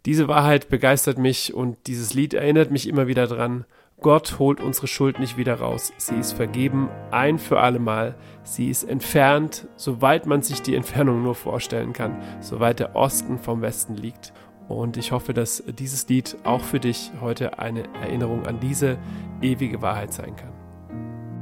Diese Wahrheit begeistert mich und dieses Lied erinnert mich immer wieder dran. Gott holt unsere Schuld nicht wieder raus. Sie ist vergeben, ein für alle Mal. Sie ist entfernt, soweit man sich die Entfernung nur vorstellen kann, soweit der Osten vom Westen liegt. Und ich hoffe, dass dieses Lied auch für dich heute eine Erinnerung an diese ewige Wahrheit sein kann.